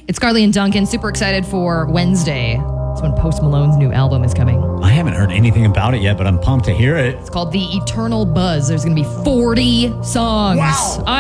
It's Carly and Duncan. Super excited for Wednesday. It's when Post Malone's new album is coming. I haven't heard anything about it yet, but I'm pumped to hear it. It's called The Eternal Buzz. There's going to be 40 songs. Wow.